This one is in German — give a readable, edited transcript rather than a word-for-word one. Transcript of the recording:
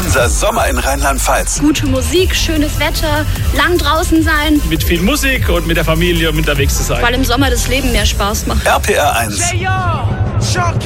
Unser Sommer in Rheinland-Pfalz. Gute Musik, schönes Wetter, lang draußen sein. Mit viel Musik und mit der Familie unterwegs zu sein. Weil im Sommer das Leben mehr Spaß macht. RPR 1.